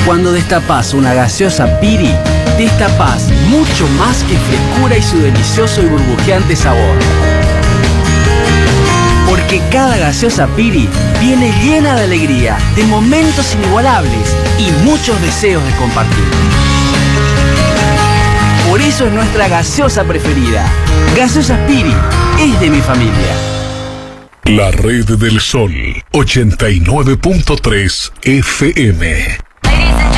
Cuando destapás una gaseosa Piri, destapás mucho más que frescura y su delicioso y burbujeante sabor. Porque cada gaseosa Piri viene llena de alegría, de momentos inigualables y muchos deseos de compartir. Por eso es nuestra gaseosa preferida. Gaseosa Piri es de mi familia. La Red del Sol 89.3 FM.